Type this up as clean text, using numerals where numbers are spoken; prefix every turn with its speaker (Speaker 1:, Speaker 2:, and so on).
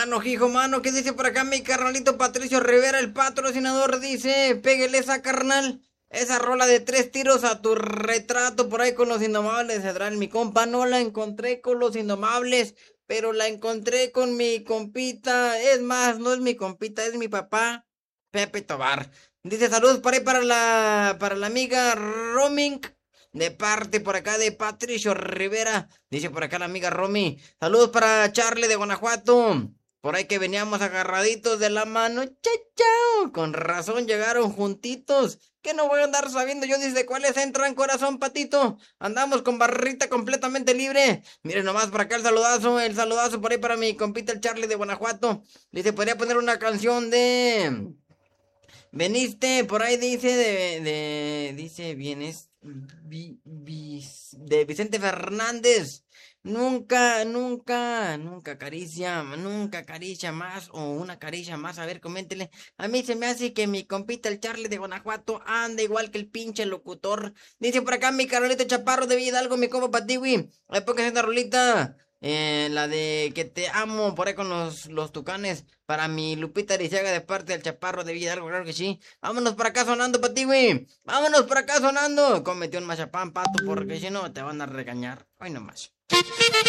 Speaker 1: hijo, mano, ¿qué dice por acá mi carnalito Patricio Rivera, el patrocinador? Dice, pégale esa carnal, esa rola de 3 tiros a tu retrato por ahí con los Indomables, Cedral. Mi compa no la encontré con los Indomables, pero la encontré con mi compita. Es más, no es mi compita, es mi papá, Pepe Tobar. Dice, saludos por ahí para la amiga Roming, de parte por acá de Patricio Rivera. Dice por acá la amiga Romy. Saludos para Charlie de Guanajuato. Por ahí que veníamos agarraditos de la mano. Chao, chao. Con razón llegaron juntitos. Que no voy a andar sabiendo yo desde cuáles entran, corazón patito. Andamos con barrita completamente libre. Miren nomás por acá el saludazo por ahí para mi compita el Charlie de Guanajuato. Dice, podría poner una canción de... Veniste, por ahí dice dice, vienes, de Vicente Fernández. Nunca acaricia más o una caricia más. A ver, coméntele. A mí se me hace que mi compita el Charlie de Guanajuato anda igual que el pinche locutor. Dice por acá mi Carolito Chaparro de Hidalgo, mi compa Patiwi. Ahí ponga esta rolita. La de que te amo por ahí con los tucanes. Para mi Lupita Arizaga de parte del Chaparro de Hidalgo, claro que sí. Vámonos para acá sonando para ti, güey. Vámonos para acá sonando. Cómete un mazapán, pato, porque si no te van a regañar. Hoy nomás.